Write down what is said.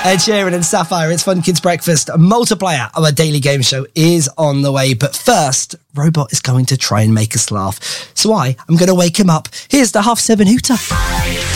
Ed Sheeran and Sapphire, it's Fun Kids Breakfast. Multiplier, our daily game show, is on the way. But first, Robot is going to try and make us laugh. So I'm going to wake him up. Here's the 7:30 hooter.